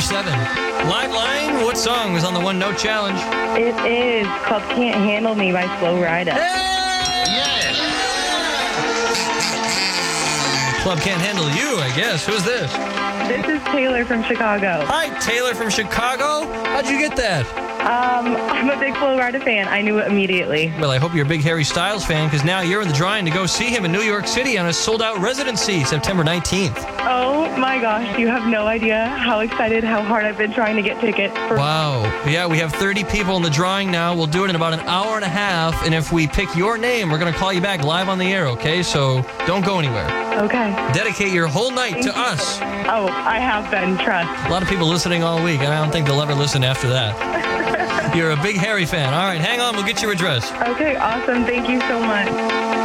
7. Live line, what song was on the One Note Challenge? It is called Can't Handle Me by Flo Rida. Yes. Club Can't Handle You, I guess. Who's this? This is Taylor from Chicago. Hi, Taylor from Chicago. How'd you get that? I'm a big Flo Rida fan. I knew it immediately. Well, I hope you're a big Harry Styles fan, because now you're in the drawing to go see him in New York City on a sold-out residency, September 19th. Oh my gosh, you have no idea how excited, how hard I've been trying to get tickets. Wow. Yeah, we have 30 people in the drawing now. We'll do it in about an hour and a half, and if we pick your name, we're going to call you back live on the air, okay? So don't go anywhere. Okay. Dedicate your whole night to us. Oh, I have been, trust. A lot of people listening all week, and I don't think they'll ever listen after that. You're a big Harry fan. All right, hang on. We'll get your address. Okay, awesome. Thank you so much.